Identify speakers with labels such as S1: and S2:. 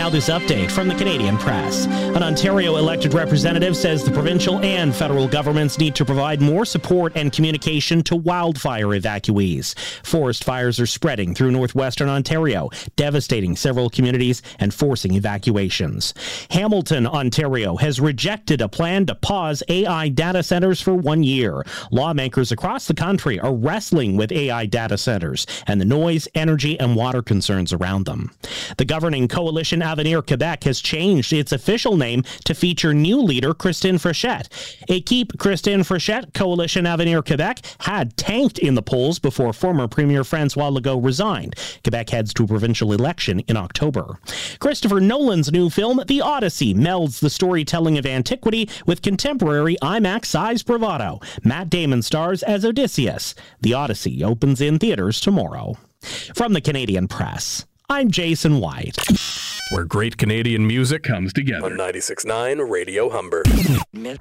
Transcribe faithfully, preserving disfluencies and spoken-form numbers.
S1: Now this update from the Canadian Press. An Ontario elected representative says the provincial and federal governments need to provide more support and communication to wildfire evacuees. Forest fires are spreading through northwestern Ontario, devastating several communities and forcing evacuations. Hamilton, Ontario has rejected a plan to pause A I data centers for one year. Lawmakers across the country are wrestling with A I data centers and the noise, energy, and water concerns around them. The governing coalition Avenir Quebec has changed its official name to feature new leader Christine Frechette. A Keep Christine Frechette coalition Avenir Quebec had tanked in the polls before former Premier Francois Legault resigned. Quebec heads to a provincial election in October. Christopher Nolan's new film, The Odyssey, melds the storytelling of antiquity with contemporary IMAX-sized bravado. Matt Damon stars as Odysseus. The Odyssey opens in theaters tomorrow. From the Canadian Press, I'm Jason White.
S2: Where great Canadian music comes together. On ninety-six point nine Radio Humber.